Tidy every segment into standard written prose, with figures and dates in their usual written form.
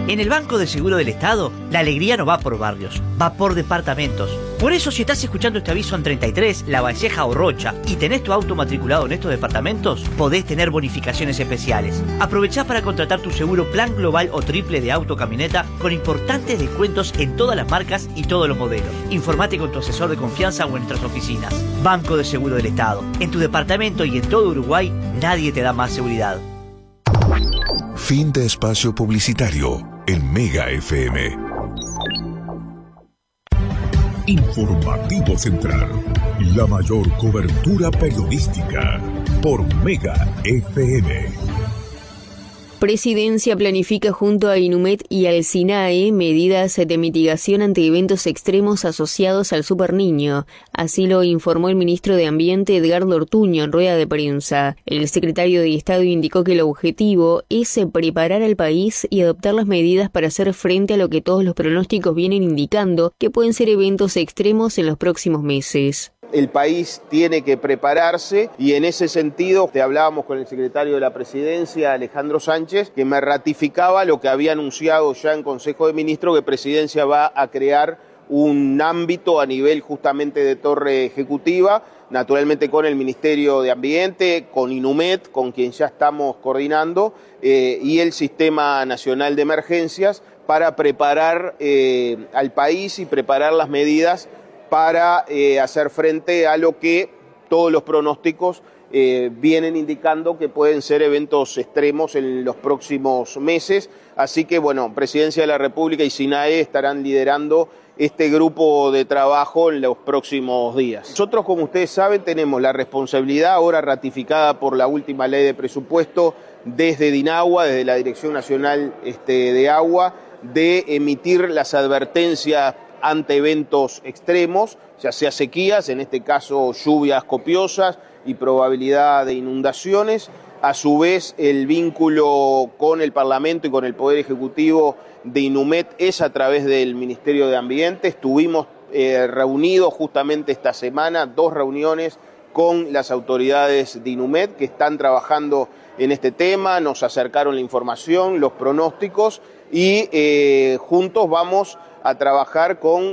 En el Banco de Seguro del Estado, la alegría no va por barrios, va por departamentos. Por eso, si estás escuchando este aviso en 33, La Valleja o Rocha y tenés tu auto matriculado en estos departamentos, podés tener bonificaciones especiales. Aprovechá para contratar tu seguro plan global o triple de auto camioneta con importantes descuentos en todas las marcas y todos los modelos. Informate con tu asesor de confianza o en nuestras oficinas. Banco de Seguro del Estado. En tu departamento y en todo Uruguay, nadie te da más seguridad. Fin de espacio publicitario en Mega FM. Informativo Central, la mayor cobertura periodística por Mega FM. Presidencia planifica junto a Inumet y al SINAE medidas de mitigación ante eventos extremos asociados al Superniño. Así lo informó el ministro de Ambiente Edgardo Ortuño en rueda de prensa. El secretario de Estado indicó que el objetivo es preparar al país y adoptar las medidas para hacer frente a lo que todos los pronósticos vienen indicando, que pueden ser eventos extremos en los próximos meses. El país tiene que prepararse y en ese sentido hablábamos con el secretario de la Presidencia, Alejandro Sánchez, que me ratificaba lo que había anunciado ya en Consejo de Ministros, que Presidencia va a crear un ámbito a nivel justamente de torre ejecutiva, naturalmente con el Ministerio de Ambiente, con Inumet, con quien ya estamos coordinando, y el Sistema Nacional de Emergencias para preparar al país y preparar las medidas para hacer frente a lo que todos los pronósticos vienen indicando que pueden ser eventos extremos en los próximos meses. Así que, bueno, Presidencia de la República y SINAE estarán liderando este grupo de trabajo en los próximos días. Nosotros, como ustedes saben, tenemos la responsabilidad, ahora ratificada por la última ley de presupuesto, desde DINAGUA, desde la Dirección Nacional de Agua, de emitir las advertencias ante eventos extremos, ya sea sequías, en este caso lluvias copiosas y probabilidad de inundaciones. A su vez, el vínculo con el Parlamento y con el Poder Ejecutivo de Inumet es a través del Ministerio de Ambiente. Estuvimos reunidos justamente esta semana, 2 reuniones con las autoridades de Inumet que están trabajando en este tema, nos acercaron la información, los pronósticos y juntos vamos a trabajar con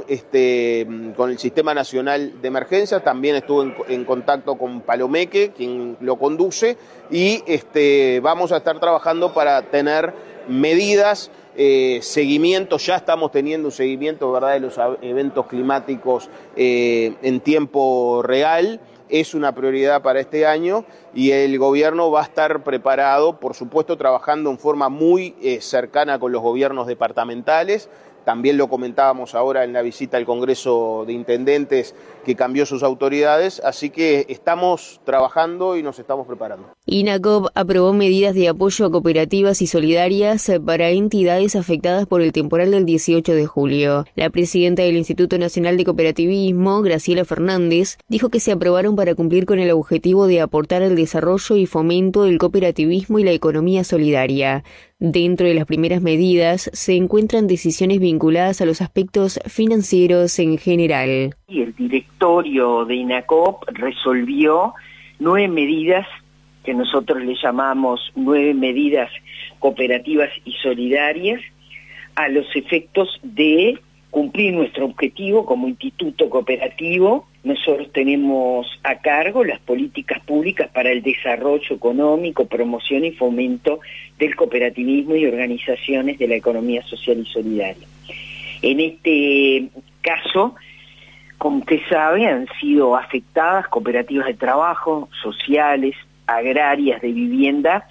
el Sistema Nacional de Emergencias. También estuve en contacto con Palomeque, quien lo conduce, y vamos a estar trabajando para tener medidas, seguimiento. Ya estamos teniendo un seguimiento, ¿verdad?, de los eventos climáticos en tiempo real. Es una prioridad para este año y el gobierno va a estar preparado, por supuesto, trabajando en forma muy cercana con los gobiernos departamentales. También lo comentábamos ahora en la visita al Congreso de Intendentes, que cambió sus autoridades, así que estamos trabajando y nos estamos preparando. INACOP aprobó medidas de apoyo a cooperativas y solidarias para entidades afectadas por el temporal del 18 de julio. La presidenta del Instituto Nacional de Cooperativismo, Graciela Fernández, dijo que se aprobaron para cumplir con el objetivo de aportar al desarrollo y fomento del cooperativismo y la economía solidaria. Dentro de las primeras medidas se encuentran decisiones vinculadas a los aspectos financieros en general. Y el directorio de INACOP resolvió 9 medidas que nosotros le llamamos 9 medidas cooperativas y solidarias a los efectos de cumplir nuestro objetivo como instituto cooperativo. Nosotros tenemos a cargo las políticas públicas para el desarrollo económico, promoción y fomento del cooperativismo y organizaciones de la economía social y solidaria. En este caso, como usted sabe, han sido afectadas cooperativas de trabajo, sociales, agrarias, de vivienda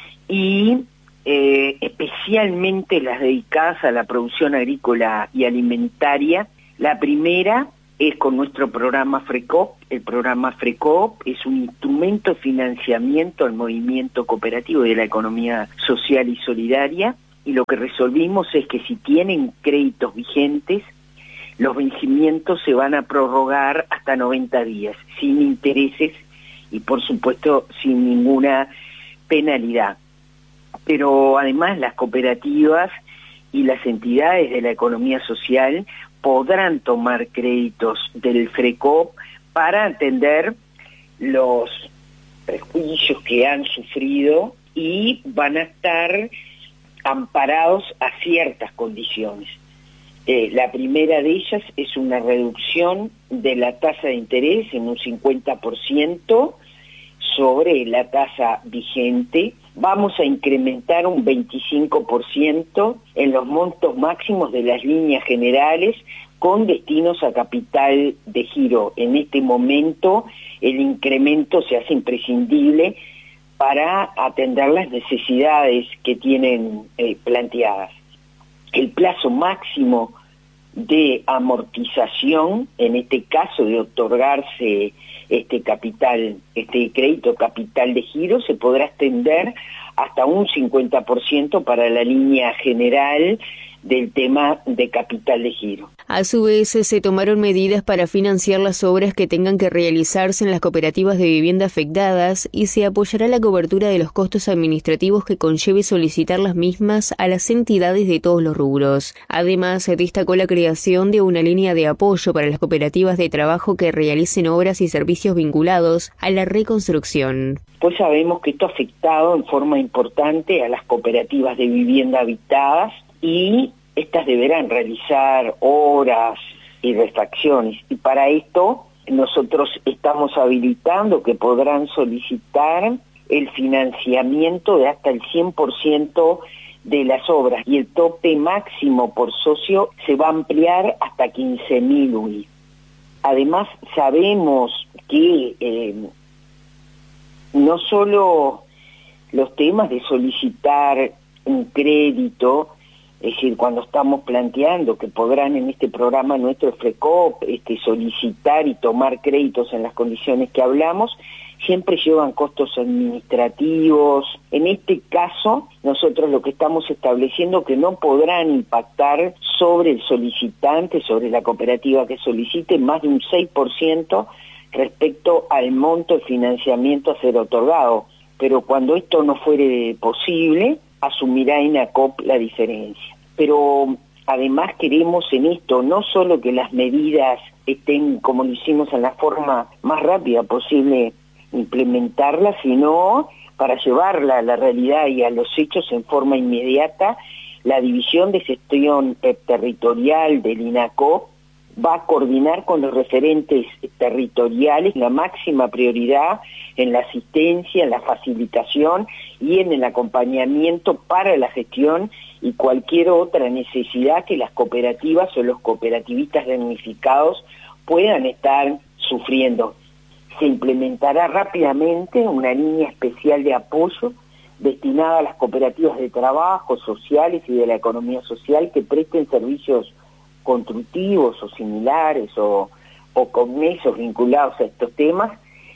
y especialmente las dedicadas a la producción agrícola y alimentaria. La primera es con nuestro programa FRECOP. El programa FRECOP es un instrumento de financiamiento al movimiento cooperativo de la economía social y solidaria, y lo que resolvimos es que si tienen créditos vigentes, los vencimientos se van a prorrogar hasta 90 días, sin intereses y por supuesto sin ninguna penalidad. Pero además las cooperativas y las entidades de la economía social podrán tomar créditos del FRECOP para atender los perjuicios que han sufrido y van a estar amparados a ciertas condiciones. La primera de ellas es una reducción de la tasa de interés en un 50% sobre la tasa vigente. Vamos a incrementar un 25% en los montos máximos de las líneas generales con destinos a capital de giro. En este momento el incremento se hace imprescindible para atender las necesidades que tienen planteadas. El plazo máximo de amortización, en este caso de otorgarse este crédito capital de giro, se podrá extender hasta un 50% para la línea general del tema de capital de giro. A su vez, se tomaron medidas para financiar las obras que tengan que realizarse en las cooperativas de vivienda afectadas y se apoyará la cobertura de los costos administrativos que conlleve solicitar las mismas a las entidades de todos los rubros. Además, se destacó la creación de una línea de apoyo para las cooperativas de trabajo que realicen obras y servicios vinculados a la reconstrucción. Pues sabemos que esto ha afectado en forma importante a las cooperativas de vivienda habitadas y estas deberán realizar obras y refacciones. Y para esto nosotros estamos habilitando que podrán solicitar el financiamiento de hasta el 100% de las obras. Y el tope máximo por socio se va a ampliar hasta 15.000 UIF. Además sabemos que no solo los temas de solicitar un crédito, es decir, cuando estamos planteando que podrán en este programa nuestro FRECOP solicitar y tomar créditos en las condiciones que hablamos, siempre llevan costos administrativos. En este caso, nosotros lo que estamos estableciendo que no podrán impactar sobre el solicitante, sobre la cooperativa que solicite, más de un 6% respecto al monto de financiamiento a ser otorgado. Pero cuando esto no fuere posible, asumirá ENACOP la diferencia. Pero además queremos en esto no solo que las medidas estén, como lo hicimos, en la forma más rápida posible implementarlas, sino para llevarla a la realidad y a los hechos en forma inmediata. La División de Gestión Territorial del INACOP va a coordinar con los referentes territoriales la máxima prioridad en la asistencia, en la facilitación y en el acompañamiento para la gestión y cualquier otra necesidad que las cooperativas o los cooperativistas damnificados puedan estar sufriendo. Se implementará rápidamente una línea especial de apoyo destinada a las cooperativas de trabajo, sociales y de la economía social que presten servicios constructivos o similares o con esos vinculados a estos temas,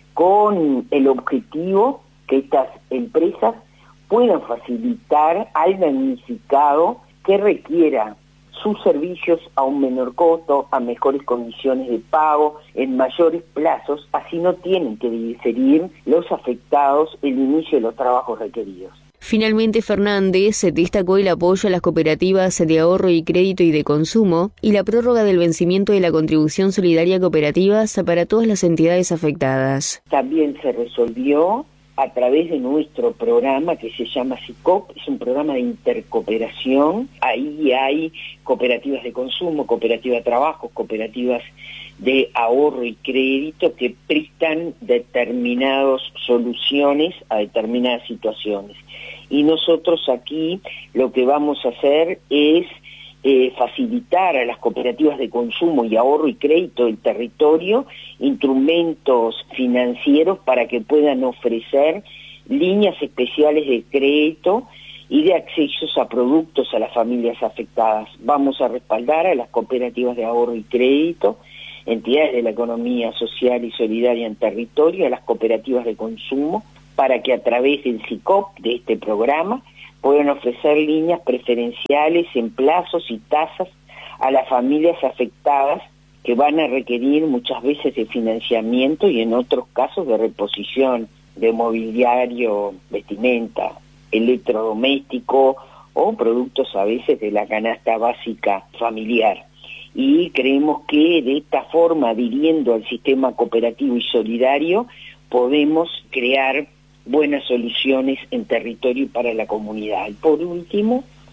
con el objetivo que estas empresas puedan facilitar al damnificado que requiera sus servicios a un menor costo, a mejores condiciones de pago, en mayores plazos, así no tienen que diferir los afectados el inicio de los trabajos requeridos. Finalmente, Fernández destacó el apoyo a las cooperativas de ahorro y crédito y de consumo y la prórroga del vencimiento de la contribución solidaria a cooperativas para todas las entidades afectadas. También se resolvió a través de nuestro programa que se llama SICOP, es un programa de intercooperación. Ahí hay cooperativas de consumo, cooperativas de trabajo, cooperativas de ahorro y crédito que prestan determinadas soluciones a determinadas situaciones. Y nosotros aquí lo que vamos a hacer es facilitar a las cooperativas de consumo y ahorro y crédito del territorio instrumentos financieros para que puedan ofrecer líneas especiales de crédito y de accesos a productos a las familias afectadas. Vamos a respaldar a las cooperativas de ahorro y crédito, entidades de la economía social y solidaria en territorio, a las cooperativas de consumo, para que a través del SICOP, de este programa, puedan ofrecer líneas preferenciales en plazos y tasas a las familias afectadas que van a requerir muchas veces de financiamiento y en otros casos de reposición de mobiliario, vestimenta, electrodoméstico o productos a veces de la canasta básica familiar. Y creemos que de esta forma, adhiriendo al sistema cooperativo y solidario, podemos crear buenas soluciones en territorio y para la comunidad. Y por último,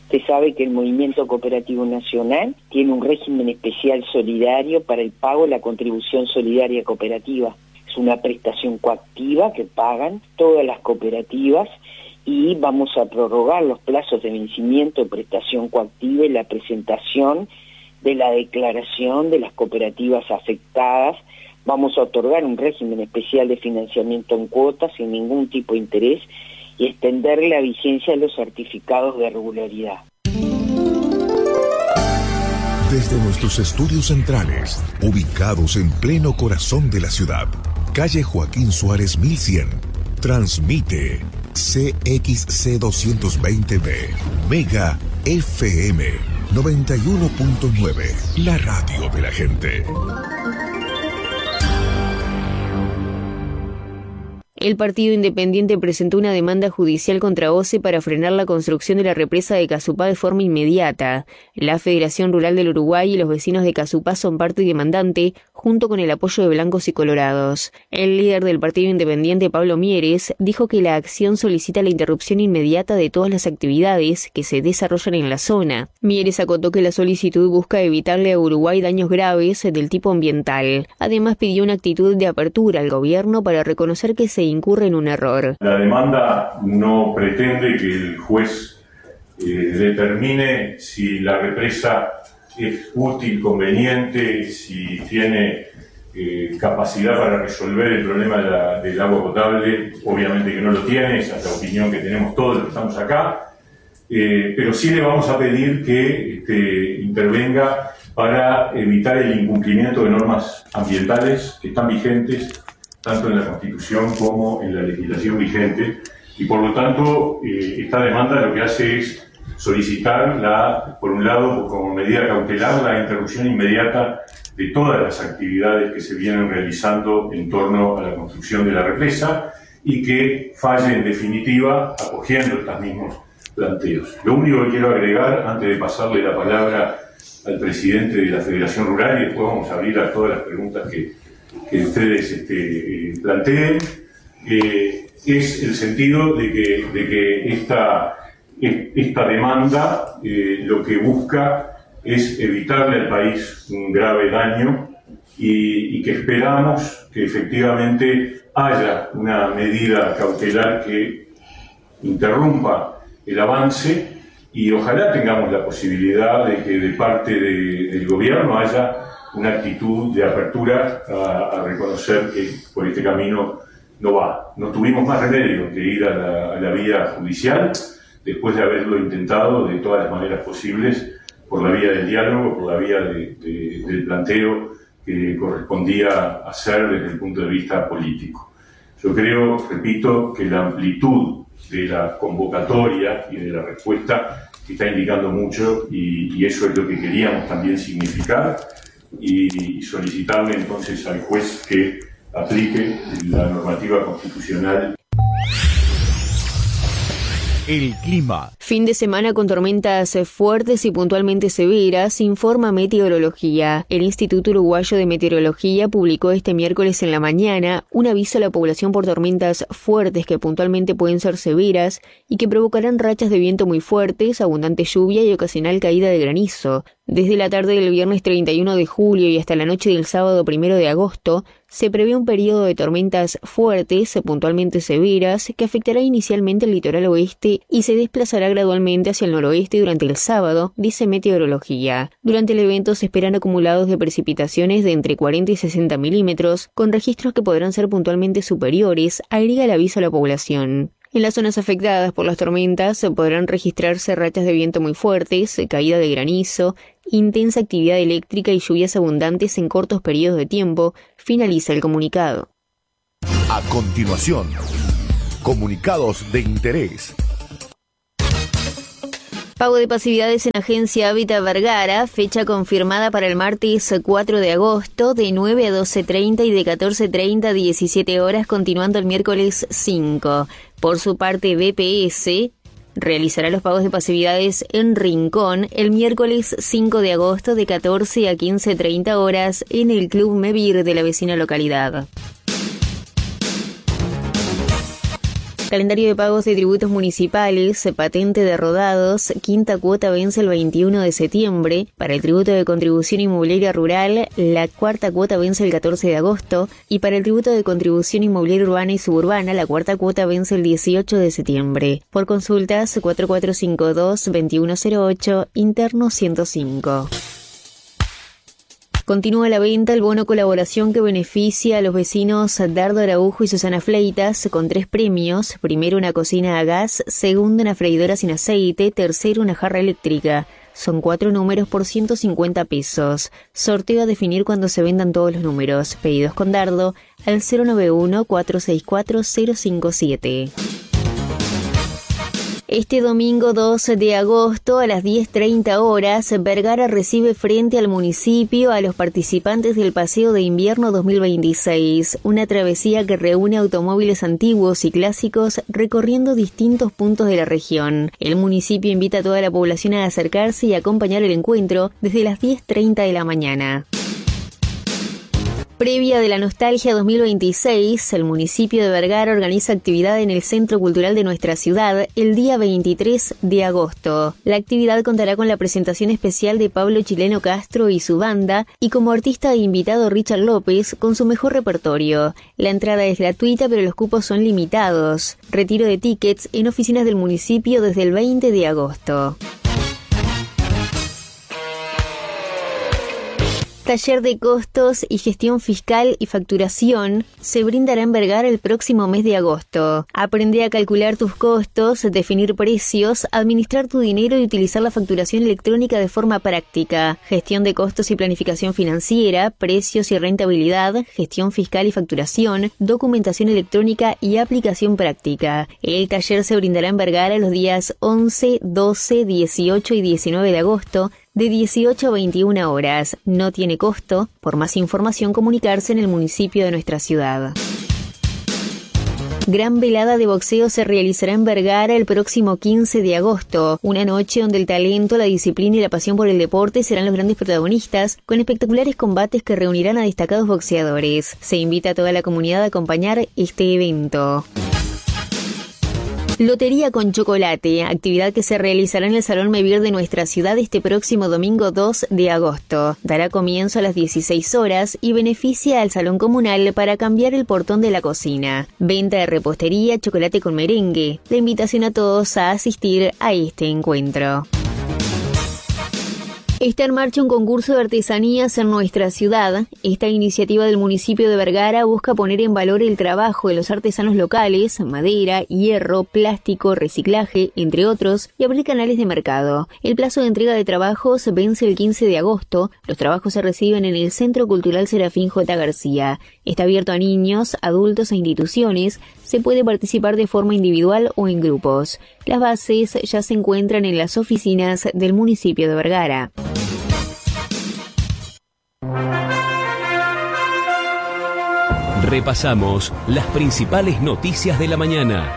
Usted sabe que el Movimiento Cooperativo Nacional tiene un régimen especial solidario para el pago de la contribución solidaria cooperativa. Es una prestación coactiva que pagan todas las cooperativas y vamos a prorrogar los plazos de vencimiento de prestación coactiva y la presentación de la declaración de las cooperativas afectadas. Vamos a otorgar un régimen especial de financiamiento en cuotas sin ningún tipo de interés y extender la vigencia de los certificados de regularidad. Desde nuestros estudios centrales, ubicados en pleno corazón de la ciudad, calle Joaquín Suárez 1100, transmite CXC 220B, Mega FM 91.9, la radio de la gente. El Partido Independiente presentó una demanda judicial contra OCE para frenar la construcción de la represa de Casupá de forma inmediata. La Federación Rural del Uruguay y los vecinos de Casupá son parte demandante, junto con el apoyo de blancos y colorados. El líder del Partido Independiente, Pablo Mieres, dijo que la acción solicita la interrupción inmediata de todas las actividades que se desarrollan en la zona. Mieres acotó que la solicitud busca evitarle a Uruguay daños graves del tipo ambiental. Además, pidió una actitud de apertura al gobierno para reconocer que se incurre en un error. La demanda no pretende que el juez determine si la represa es útil, conveniente, si tiene capacidad para resolver el problema del agua potable. Obviamente que no lo tiene, esa es la opinión que tenemos todos los que estamos acá, pero sí le vamos a pedir que intervenga para evitar el incumplimiento de normas ambientales que están vigentes tanto en la Constitución como en la legislación vigente, y por lo tanto esta demanda lo que hace es solicitar, por un lado, como medida cautelar, la interrupción inmediata de todas las actividades que se vienen realizando en torno a la construcción de la represa y que falle en definitiva acogiendo estos mismos planteos. Lo único que quiero agregar, antes de pasarle la palabra al presidente de la Federación Rural, y después vamos a abrir a todas las preguntas que ustedes planteen, es el sentido de que esta demanda lo que busca es evitarle al país un grave daño y que esperamos que efectivamente haya una medida cautelar que interrumpa el avance y ojalá tengamos la posibilidad de que de parte del gobierno haya una actitud de apertura a reconocer que por este camino no va. No tuvimos más remedio que ir a la vía judicial, después de haberlo intentado de todas las maneras posibles, por la vía del diálogo, por la vía del planteo que correspondía hacer desde el punto de vista político. Yo creo, repito, que la amplitud de la convocatoria y de la respuesta está indicando mucho y eso es lo que queríamos también significar, y solicitarle entonces al juez que aplique la normativa constitucional. El clima. Fin de semana con tormentas fuertes y puntualmente severas, informa Meteorología. El Instituto Uruguayo de Meteorología publicó este miércoles en la mañana un aviso a la población por tormentas fuertes que puntualmente pueden ser severas y que provocarán rachas de viento muy fuertes, abundante lluvia y ocasional caída de granizo. Desde la tarde del viernes 31 de julio y hasta la noche del sábado 1 de agosto, se prevé un periodo de tormentas fuertes, puntualmente severas, que afectará inicialmente el litoral oeste y se desplazará gradualmente hacia el noroeste durante el sábado, dice Meteorología. Durante el evento se esperan acumulados de precipitaciones de entre 40 y 60 milímetros, con registros que podrán ser puntualmente superiores, agrega el aviso a la población. En las zonas afectadas por las tormentas podrán registrarse rachas de viento muy fuertes, caída de granizo, intensa actividad eléctrica y lluvias abundantes en cortos periodos de tiempo, finaliza el comunicado. A continuación, comunicados de interés. Pago de pasividades en Agencia Hábitat Vergara, fecha confirmada para el martes 4 de agosto, de 9 a 12:30 y de 14:30 a 17 horas, continuando el miércoles 5. Por su parte, BPS realizará los pagos de pasividades en Rincón el miércoles 5 de agosto de 14 a 15:30 horas en el Club Mevir de la vecina localidad. Calendario de pagos de tributos municipales, patente de rodados, quinta cuota vence el 21 de septiembre. Para el tributo de contribución inmobiliaria rural, la cuarta cuota vence el 14 de agosto. Y para el tributo de contribución inmobiliaria urbana y suburbana, la cuarta cuota vence el 18 de septiembre. Por consultas, 4452-2108, interno 105. Continúa la venta el bono colaboración que beneficia a los vecinos Dardo Araujo y Susana Fleitas con 3 premios. Primero, una cocina a gas. Segundo, una freidora sin aceite. Tercero, una jarra eléctrica. Son 4 números por 150 pesos. Sorteo a definir cuando se vendan todos los números. Pedidos con Dardo al 091-464-057. Este domingo 12 de agosto a las 10:30 horas, Vergara recibe frente al municipio a los participantes del Paseo de Invierno 2026, una travesía que reúne automóviles antiguos y clásicos recorriendo distintos puntos de la región. El municipio invita a toda la población a acercarse y acompañar el encuentro desde las 10:30 de la mañana. Previa de la Nostalgia 2026, el municipio de Vergara organiza actividad en el Centro Cultural de nuestra ciudad el día 23 de agosto. La actividad contará con la presentación especial de Pablo Chileno Castro y su banda, y como artista invitado Richard López con su mejor repertorio. La entrada es gratuita, pero los cupos son limitados. Retiro de tickets en oficinas del municipio desde el 20 de agosto. Taller de costos y gestión fiscal y facturación se brindará en Vergara el próximo mes de agosto. Aprende a calcular tus costos, definir precios, administrar tu dinero y utilizar la facturación electrónica de forma práctica. Gestión de costos y planificación financiera, precios y rentabilidad, gestión fiscal y facturación, documentación electrónica y aplicación práctica. El taller se brindará en Vergara los días 11, 12, 18 y 19 de agosto, de 18 a 21 horas. No tiene costo. Por más información, comunicarse en el municipio de nuestra ciudad. Gran velada de boxeo se realizará en Vergara el próximo 15 de agosto, una noche donde el talento, la disciplina y la pasión por el deporte serán los grandes protagonistas, con espectaculares combates que reunirán a destacados boxeadores. Se invita a toda la comunidad a acompañar este evento. Lotería con chocolate, actividad que se realizará en el Salón Mevir de nuestra ciudad este próximo domingo 2 de agosto. Dará comienzo a las 16 horas y beneficia al Salón Comunal para cambiar el portón de la cocina. Venta de repostería, chocolate con merengue. La invitación a todos a asistir a este encuentro. Está en marcha un concurso de artesanías en nuestra ciudad. Esta iniciativa del municipio de Vergara busca poner en valor el trabajo de los artesanos locales, madera, hierro, plástico, reciclaje, entre otros, y abrir canales de mercado. El plazo de entrega de trabajos vence el 15 de agosto. Los trabajos se reciben en el Centro Cultural Serafín J. García. Está abierto a niños, adultos e instituciones. Se puede participar de forma individual o en grupos. Las bases ya se encuentran en las oficinas del municipio de Vergara. Repasamos las principales noticias de la mañana.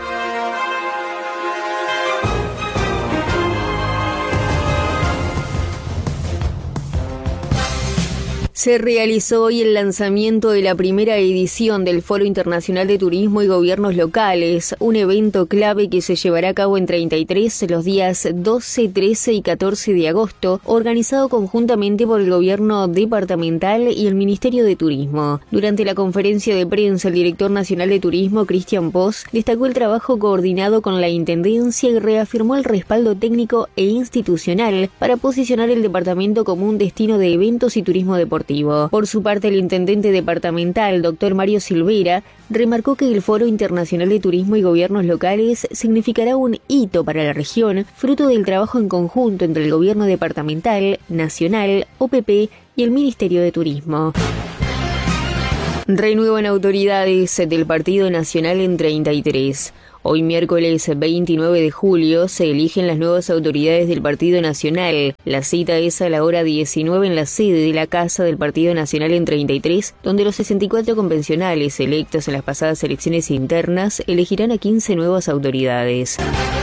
Se realizó hoy el lanzamiento de la primera edición del Foro Internacional de Turismo y Gobiernos Locales, un evento clave que se llevará a cabo en 33 los días 12, 13 y 14 de agosto, organizado conjuntamente por el Gobierno Departamental y el Ministerio de Turismo. Durante la conferencia de prensa, el director nacional de Turismo, Cristian Pos, destacó el trabajo coordinado con la Intendencia y reafirmó el respaldo técnico e institucional para posicionar el departamento como un destino de eventos y turismo deportivo. Por su parte, el intendente departamental, doctor Mario Silveira, remarcó que el Foro Internacional de Turismo y Gobiernos Locales significará un hito para la región, fruto del trabajo en conjunto entre el gobierno departamental, nacional, OPP y el Ministerio de Turismo. Renuevan autoridades del Partido Nacional en 33. Hoy miércoles 29 de julio se eligen las nuevas autoridades del Partido Nacional. La cita es a la hora 19 en la sede de la Casa del Partido Nacional en 33, donde los 64 convencionales electos en las pasadas elecciones internas elegirán a 15 nuevas autoridades.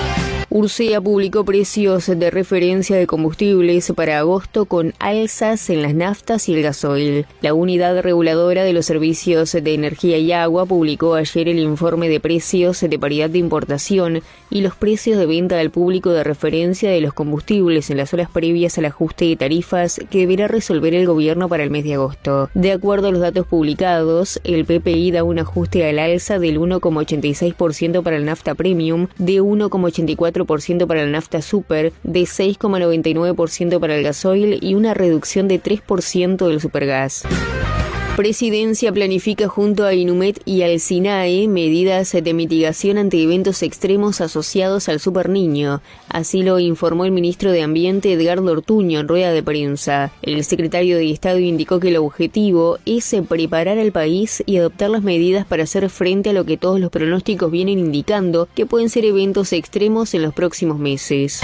Ursea publicó precios de referencia de combustibles para agosto con alzas en las naftas y el gasoil. La Unidad Reguladora de los Servicios de Energía y Agua publicó ayer el informe de precios de paridad de importación y los precios de venta al público de referencia de los combustibles en las horas previas al ajuste de tarifas que deberá resolver el gobierno para el mes de agosto. De acuerdo a los datos publicados, el PPI da un ajuste al alza del 1,86% para la nafta premium, de 1,84% para la nafta super, de 6,99% para el gasoil y una reducción de 3% del supergas. Presidencia planifica junto a Inumet y al SINAE medidas de mitigación ante eventos extremos asociados al Super Niño. Así lo informó el ministro de Ambiente Edgardo Ortuño en rueda de prensa. El secretario de Estado indicó que el objetivo es preparar al país y adoptar las medidas para hacer frente a lo que todos los pronósticos vienen indicando que pueden ser eventos extremos en los próximos meses.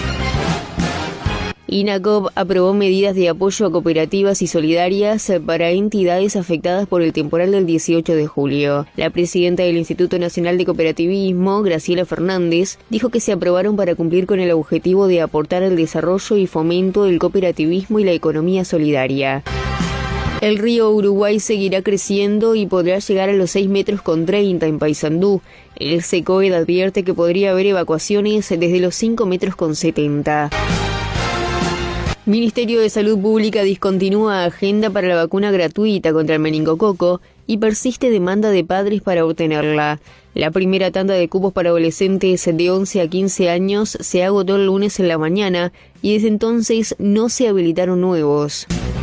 INACOP aprobó medidas de apoyo a cooperativas y solidarias para entidades afectadas por el temporal del 18 de julio. La presidenta del Instituto Nacional de Cooperativismo, Graciela Fernández, dijo que se aprobaron para cumplir con el objetivo de aportar al desarrollo y fomento del cooperativismo y la economía solidaria. El río Uruguay seguirá creciendo y podrá llegar a los 6,30 metros en Paysandú. El SECOED advierte que podría haber evacuaciones desde los 5,70 metros. Ministerio de Salud Pública discontinúa agenda para la vacuna gratuita contra el meningococo y persiste demanda de padres para obtenerla. La primera tanda de cupos para adolescentes de 11 a 15 años se agotó el lunes en la mañana y desde entonces no se habilitaron nuevos.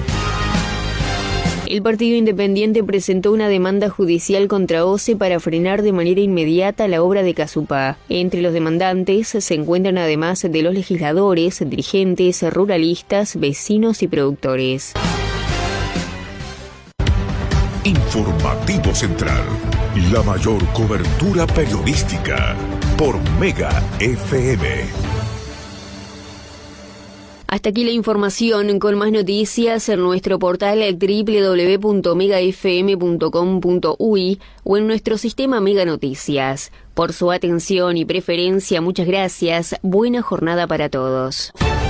El Partido Independiente presentó una demanda judicial contra OCE para frenar de manera inmediata la obra de Casupá. Entre los demandantes se encuentran además de los legisladores, dirigentes, ruralistas, vecinos y productores. Informativo Central, la mayor cobertura periodística por Mega FM. Hasta aquí la información, con más noticias en nuestro portal www.megafm.com.uy o en nuestro sistema Mega Noticias. Por su atención y preferencia, muchas gracias. Buena jornada para todos.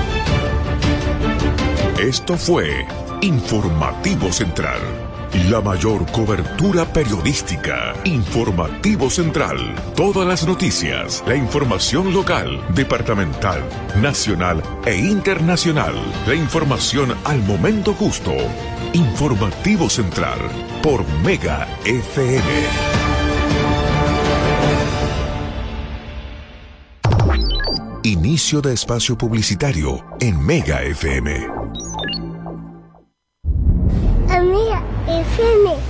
Esto fue Informativo Central, la mayor cobertura periodística. Informativo Central. Todas las noticias, la información local, departamental, nacional e internacional. La información al momento justo. Informativo Central por Mega FM. Inicio de espacio publicitario en Mega FM. Mega FM.